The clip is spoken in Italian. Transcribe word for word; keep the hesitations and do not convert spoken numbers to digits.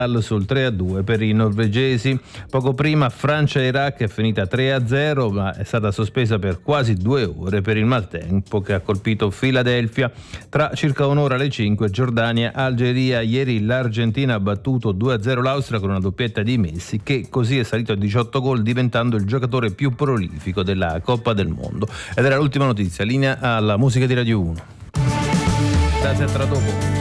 sul tre a due per i norvegesi. Poco prima Francia-Iraq è finita tre a zero, ma è stata sospesa per quasi due ore per il maltempo che ha colpito Filadelfia. Tra circa un'ora alle cinque Giordania-Algeria. Ieri l'Argentina ha battuto due a zero l'Austria con una doppietta di Messi, che così è salito a diciotto gol, diventando il giocatore più prolifico della Coppa del Mondo. Ed era l'ultima notizia. Linea alla musica di Radio uno. Grazie, a tra dopo.